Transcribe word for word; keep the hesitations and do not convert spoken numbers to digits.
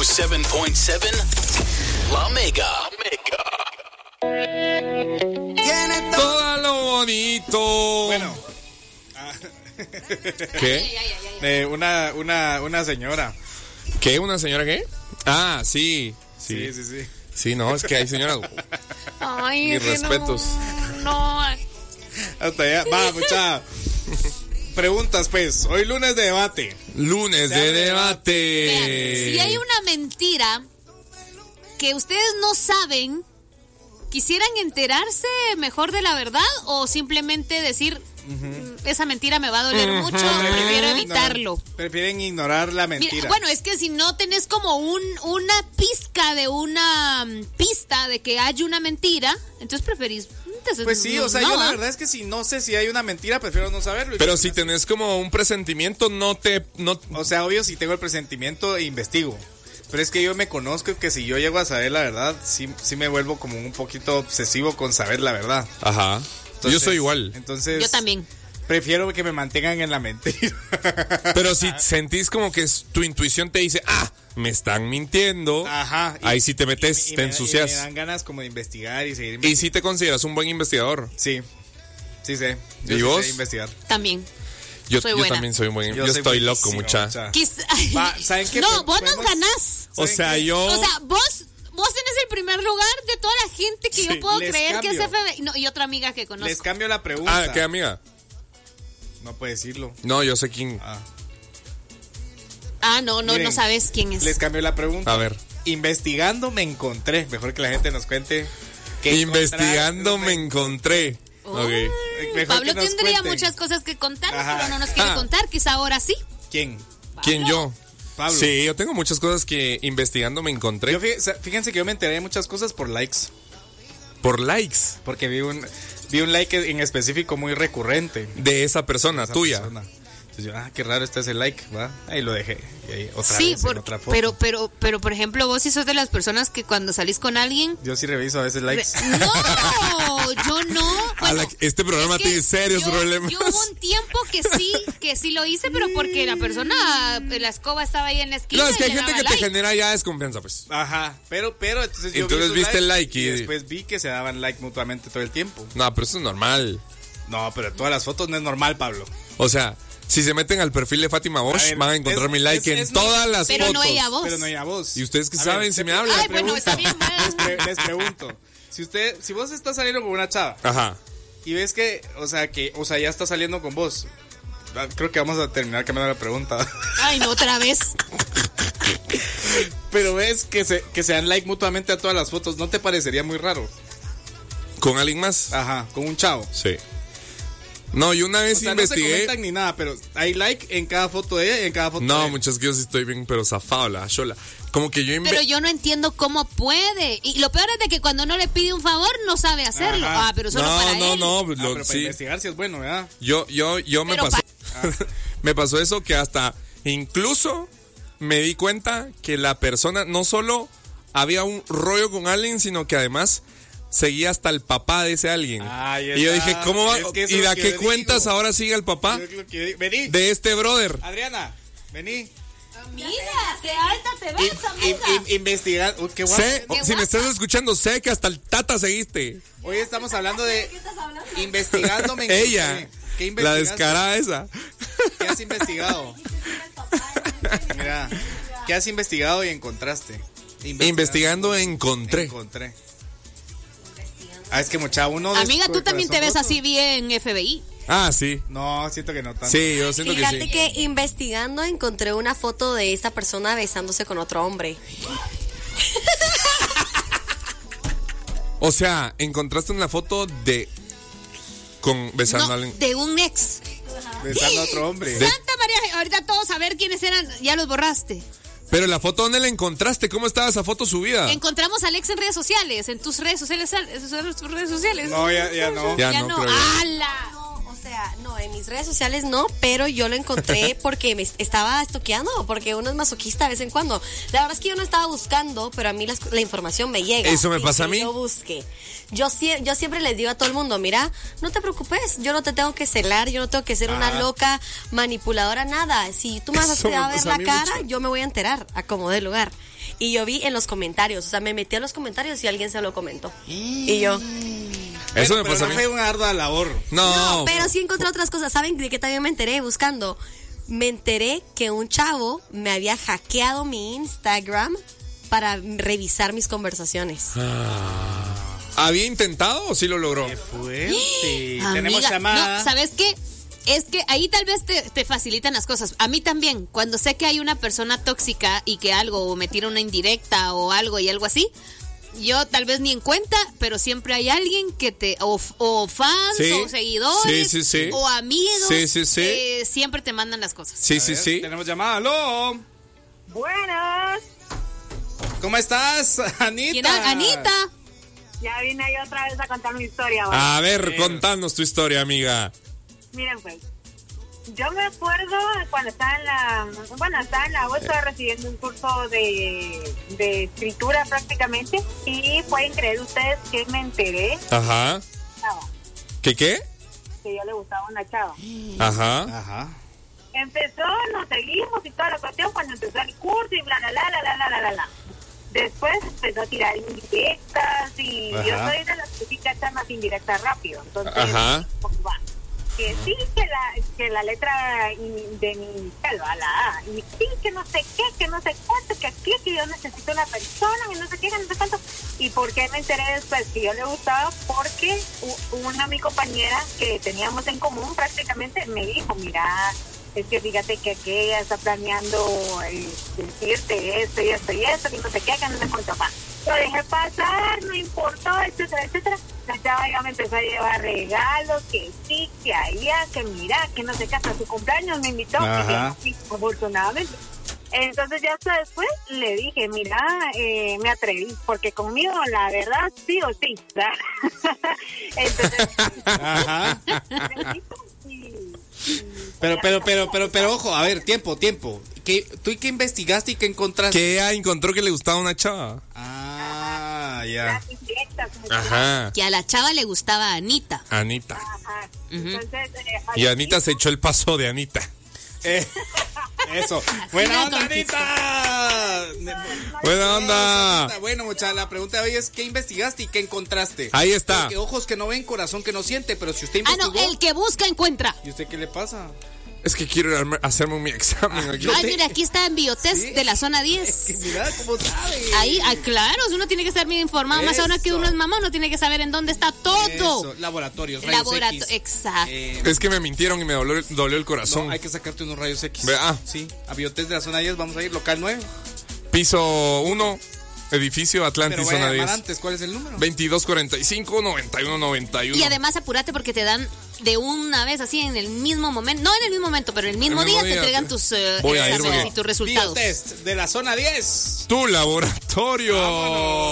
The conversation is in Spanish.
siete punto siete La Mega. Todo lo bonito. Bueno. Ah. ¿Qué? Eh, una, una, una señora. ¿Qué? ¿Una señora qué? Ah, sí. Sí, sí, sí. Sí, sí no, es que hay señoras. Ay, Mis respetos. No. Hasta allá. Va, mucha. Preguntas, pues. Hoy lunes de debate. Lunes de debate. Vean, si hay una mentira que ustedes no saben, ¿quisieran enterarse mejor de la verdad o simplemente decir uh-huh. esa mentira me va a doler uh-huh. mucho, prefiero evitarlo? No, prefieren ignorar la mentira. Mira, bueno, es que si no tenés como un una pizca de una pista de que hay una mentira, entonces preferís... Entonces, pues sí, no, o sea, no, yo la ¿eh? verdad es que si no sé si hay una mentira, prefiero no saberlo. Pero si tenés como un presentimiento, no te... No... O sea, obvio, si tengo el presentimiento, investigo. Pero es que yo me conozco que si yo llego a saber la verdad, sí, sí me vuelvo como un poquito obsesivo con saber la verdad. Ajá. Entonces, yo soy igual. Entonces, yo también. Prefiero que me mantengan en la mentira. Pero si sentís como que tu intuición te dice, ah, me están mintiendo. Ajá. Ahí sí te metes, y, y te me, ensucias. Y me dan ganas como de investigar y seguir investigando. ¿Y si te consideras un buen investigador? Sí. Sí sé. Yo ¿Y sí vos? sé investigar. También. Yo, yo también soy un buen Yo, yo estoy loco, mucha. mucha. Va, ¿saben qué? No, vos nos ganás. O sea, qué? yo... O sea, vos... Vos tenés el primer lugar de toda la gente que sí, yo puedo creer cambio. que es F B I. No, y otra amiga que conozco. Les cambio la pregunta. Ah, ¿qué amiga? No puede decirlo. No, yo sé quién. Ah, ah no, no, Miren, no sabes quién es. Les cambio la pregunta. A ver. Investigando me encontré. Mejor que la gente nos cuente. Que Investigando me encontré. Oh, okay. Pablo tendría cuenten. muchas cosas que contar, Ajá. pero no nos quiere ah. contar. Quizá ahora sí. ¿Quién? Pablo. ¿Quién yo? Pablo. Sí, yo tengo muchas cosas que investigando me encontré. Yo fíjense, fíjense que yo me enteré de muchas cosas por likes. ¿Por likes? Porque vi un, vi un like en específico muy recurrente. De esa persona, de esa tuya. Persona. Entonces yo, ah, qué raro está ese like, ¿va? Ahí lo dejé. Y ahí otra sí, vez por, en otra foto. pero, pero, pero, por ejemplo, vos sí sos de las personas que cuando salís con alguien... Yo sí reviso a veces likes. No, yo no. Bueno, la, este programa es tiene serios yo, problemas. Yo hubo un tiempo que sí, que sí lo hice, pero porque la persona, la escoba estaba ahí en la esquina. No, es que hay gente que like. te genera ya desconfianza, pues. Ajá, pero, pero, entonces yo Entonces vi viste el like y... y... después vi que se daban like mutuamente todo el tiempo. No, pero eso es normal. No, pero todas las fotos no es normal, Pablo. O sea... Si se meten al perfil de Fátima Bosch, a ver, van a encontrar es, mi like es, es, en todas las pero fotos. No ella vos. Pero no ella vos. ¿Y ustedes qué a saben ver, si te, me hablan? Ay, bueno, está bien. Les, pre, les pregunto. Si usted, si vos estás saliendo con una chava. Ajá. Y ves que, o sea, que, o sea, ya está saliendo con vos. Creo que vamos a terminar cambiando la pregunta. Ay, no, otra vez. Pero ves que se, que se dan like mutuamente a todas las fotos, ¿no te parecería muy raro? ¿Con alguien más? Ajá, con un chavo. Sí. No, yo una vez o sea, investigué. No se comentan ni nada, pero hay like en cada foto de ella y en cada foto no, de ella. No, muchas que yo sí estoy bien, pero zafado, la chola. Como que yo inve- Pero yo no entiendo cómo puede. Y lo peor es de que cuando uno le pide un favor, no sabe hacerlo. Ajá. Ah, pero solo no, para no, él. No, no, ah, pero para investigar si es bueno, ¿verdad? Yo, yo, yo me pero pasó. Pa- me pasó eso que hasta incluso me di cuenta que la persona no solo había un rollo con alguien, sino que además seguía hasta el papá de ese alguien. Ay, y yo dije, ¿cómo va? Es que ¿Y de qué cuentas digo. ahora sigue el papá? Que, vení. De este brother. Adriana, vení. Amiga, qué alta te ves, in, amiga. In, in, investigar. Uy, qué guapo. Sé, qué si me estás escuchando, sé que hasta el tata seguiste. Hoy estamos hablando de. ¿Qué estás hablando? Investigando. Me Ella. ¿Qué la descarada esa. ¿Qué has investigado? Mira, ¿qué has investigado y encontraste? Investigando, Investigando encontré. Encontré. Ah, es que mucha uno de amiga, tú también te ves roto. Así bien F B I. Ah, sí. No, siento que no tanto. Sí, yo siento Fíjate que sí. Fíjate que investigando encontré una foto de esta persona besándose con otro hombre. O sea, encontraste una foto de con besando no, a alguien. De un ex. Besando a otro hombre. Santa María, ahorita todos a ver quiénes eran, ya los borraste. Pero la foto, ¿dónde la encontraste? ¿Cómo estaba esa foto subida? Encontramos a Alex en redes sociales, en tus redes sociales, en tus redes sociales. No, ya, ya no. Ya, ya no, no. creo ¡Hala! O sea, no, en mis redes sociales no, pero yo lo encontré porque me estaba estoqueando, porque uno es masoquista de vez en cuando. La verdad es que yo no estaba buscando, pero a mí las, la información me llega. Eso me pasa a mí. Yo busqué. Yo, yo siempre les digo a todo el mundo, mira, no te preocupes, yo no te tengo que celar, yo no tengo que ser ah. una loca manipuladora, nada. Si tú me vas a ver la cara, mucho. Yo me voy a enterar a como dé lugar. Y yo vi en los comentarios, o sea, me metí a los comentarios y alguien se lo comentó. Y yo... Eso me pero pasa a no mí. fue una ardua labor. No, No, pero sí encontré otras cosas. ¿Saben de qué también me enteré buscando? Me enteré que un chavo me había hackeado mi Instagram para revisar mis conversaciones. ¿Había intentado o sí lo logró? Qué fuerte. Amiga, Tenemos llamada. No, ¿sabes qué? Es que ahí tal vez te, te facilitan las cosas. A mí también, cuando sé que hay una persona tóxica y que algo, o me tira una indirecta o algo y algo así, yo tal vez ni en cuenta, pero siempre hay alguien que te, o, o fans, Sí, o seguidores, sí, sí, sí. o amigos, Sí, sí, sí. que siempre te mandan las cosas. Sí, A sí, ver, sí. Tenemos llamada. ¡Aló! Buenas, ¿Cómo estás, Anita? ¿Quién era? Anita. ya vine yo otra vez a contar mi historia. ¿Vale? A ver, contanos tu historia, amiga. Miren pues, yo me acuerdo cuando estaba en la, bueno, estaba en la U, estaba recibiendo un curso de, de escritura prácticamente, y pueden creer ustedes que me enteré Ajá. chava, ¿Qué qué? que yo le gustaba una chava. Ajá. Ajá. Empezó, nos seguimos y toda la cuestión cuando empezó el curso y bla, bla, bla, bla, bla, bla, bla, bla. Después empezó a tirar indirectas y Ajá. yo soy de las que sí cachan más indirectas rápido. Entonces, Ajá. pues, va. Que sí, que la, que la letra in- de mi inicial va a la A. Y sí, que no sé qué, que no sé cuánto, que aquí, que yo necesito una persona, que no sé qué, que no sé cuánto. ¿Y por qué me enteré después que yo le gustaba? Porque u- una mi compañera que teníamos en común prácticamente me dijo, mira, es que fíjate que aquella está planeando eh, decirte esto y esto y esto, y no sé qué, que no sé cuánto más. Lo dejé pasar, no importó, etcétera, etcétera. La chava ya me empezó a llevar regalos, que sí, que allá, que mira, que no sé qué, hasta su cumpleaños me invitó, Ajá. que sí, afortunadamente. Entonces ya hasta después le dije, mira, eh, me atreví, porque conmigo la verdad sí o sí. Entonces, Ajá. sí, Pero, pero, pero, pero, pero, ojo, a ver, tiempo, tiempo. ¿Qué, ¿Tú y qué investigaste y qué encontraste? ¿Qué encontró que le gustaba a una chava? Ah, ya. las indirectas, me Ajá. Que a la chava le gustaba Anita. Anita. Ajá. Ujú. Entonces, eh, Y Anita se echó el paso de Anita. Eh, eso. Buena la onda, conquistó. Anita. Buena onda. Eso, Bueno, muchachos, la pregunta de hoy es ¿qué investigaste y qué encontraste? Ahí está. Porque ojos que no ven, corazón que no siente, pero si usted Ah, investigó... no, el que busca encuentra. ¿Y usted qué le pasa? Es que quiero arma- hacerme mi examen aquí. Ay, mira, aquí está en Biotest Sí. de la zona Que diez. mira cómo sabe. Ahí, ah, claro, uno tiene que estar bien informado. Más ahora que Eso. uno es mamá, uno tiene que saber en dónde está todo. Eso, laboratorios, rayos Laborato- X. exacto. Eh, Es que me mintieron y me dolió, dolió el corazón. no, hay que sacarte unos rayos X. Ve, ah. Sí, a Biotest de la zona diez vamos a ir, local nueve. Piso uno, edificio Atlantis, Pero voy a zona llamar diez. antes, ¿cuál es el número? veintidós cuarenta y cinco, noventa y uno, noventa y uno. Y además apúrate porque te dan de una vez así en el mismo momento, no en el mismo momento, pero en el mismo, El mismo día, día. te entregan tus eh, Voy a ir exámenes porque- y tus resultados. Biotest de la zona diez. Tu laboratorio. Vámonos.